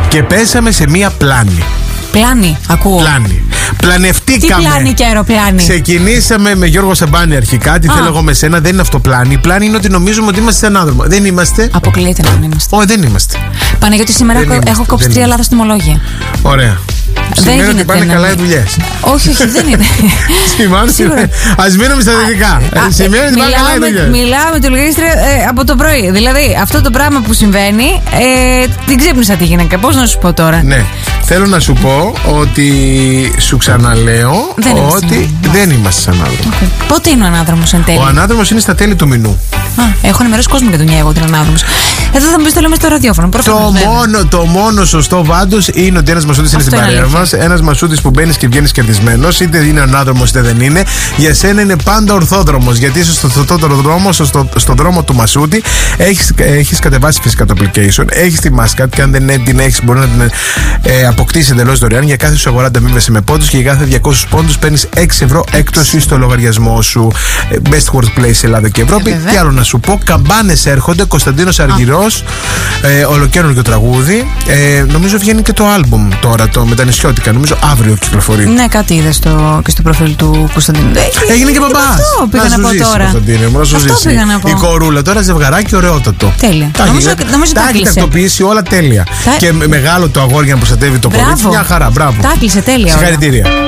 Και πέσαμε σε μία πλάνη. Πλάνη, ακούω. Πλάνη. Πλανευτήκαμε. Τι πλάνη και αεροπλάνη. Ξεκινήσαμε με Γιώργο Σαμπάνη αρχικά. Τι θέλω εγώ με σένα, δεν είναι αυτό πλάνη. Πλάνη είναι ότι νομίζουμε ότι είμαστε σε ανάδρομο. Δεν είμαστε. Αποκλείεται να μην είμαστε. Όχι, δεν είμαστε. Παναγιώτη, σήμερα έχω κόψει 3 λάθος τιμολόγια. Ωραία. Σημαίνει ότι πάνε καλά οι δουλειές. Όχι, δεν είναι. Ας μείνουμε στα δυτικά. Σημαίνει ότι πάνε καλά οι δουλειές. Μιλάω με τη λογίστρια από το πρωί. Δηλαδή, αυτό το πράγμα που συμβαίνει, την ξύπνησα τη γυναίκα. Πώς να σου πω τώρα. Ναι. Θέλω να σου πω ότι σου ξαναλέω ότι δεν είμαστε σαν ανάδρομο. Πότε είναι ο ανάδρομος εν τέλει? Ο ανάδρομος είναι στα τέλη του μηνού. Έχω ενημερώσει κόσμο για τον εγώ ότι είναι ανάδρομος. Εδώ θα μου πεις το λέμε στο ραδιόφωνο. Το μόνο σωστό πάντως είναι ότι ένας μασούτης είναι στην παρέα μας. Ένας μασούτης που μπαίνεις και βγαίνεις κερδισμένος, είτε είναι ανάδρομος είτε δεν είναι. Για σένα είναι πάντα ορθόδρομος. Γιατί είσαι στο σωστότερο δρόμο, στον δρόμο του μασούτη. Έχεις κατεβάσει φυσικά το application. Έχεις τη μάσκα και αν δεν την έχεις, μπορεί να την αποκτήσεις εντελώς δωρεάν. Για κάθε σου αγορά ανταμείβεσαι με πόντους και για κάθε 200 πόντους παίρνεις 6 ευρώ έκπτωση στο λογαριασμό σου. Best Workplace Ελλάδα και Ευρώπη. Τι άλλο να σου πω, καμπάνες έρχονται. Κωνσταντίνος Αργυρός, ολοκαίρινο τραγούδι. Νομίζω βγαίνει και το άλμπουμ τώρα, το Μετανησιώτικα. Νομίζω αύριο κυκλοφορεί. Ναι, κάτι είδε και στο προφίλ του Κωνσταντίνου. Έγινε και μπαμπάς. Αυτό πήγα να πω τώρα. Αυτό πήγα να πω. Η κορούλα τώρα ζευγαράκι ωραιότατο. Τέλεια. Νομίζω τα έχει τακτοποιήσει όλα τέλεια. Και μεγάλο το αγόρι για να προστατεύει το κορίτσι. Μια χαρά. Μπράβο. Τα έκλεισε τέλεια. Συγχαρητήρια.